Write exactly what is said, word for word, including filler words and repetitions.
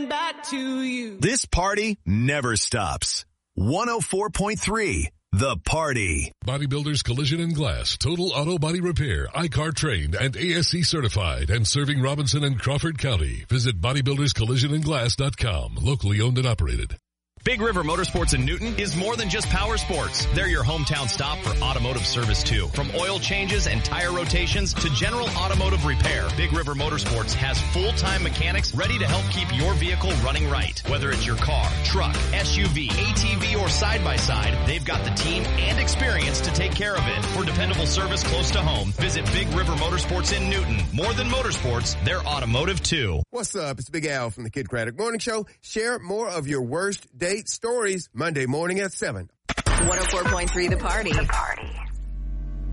back to you. This party never stops. one oh four point three, The Party. Bodybuilders Collision and Glass, total auto body repair, I C A R trained and A S C certified, and serving Robinson and Crawford County. Visit bodybuilders collision and glass dot com. Locally owned and operated. Big River Motorsports in Newton is more than just power sports. They're your hometown stop for automotive service too. From oil changes and tire rotations to general automotive repair, Big River Motorsports has full-time mechanics ready to help keep your vehicle running right. Whether it's your car, truck, S U V, A T V, or side-by-side, they've got the team and experience to take care of it. For dependable service close to home, visit Big River Motorsports in Newton. More than motorsports, they're automotive too. What's up? It's Big Al from the Kid Craddock Morning Show. Share more of your worst date stories Monday morning at seven. one oh four point three The Party. The Party.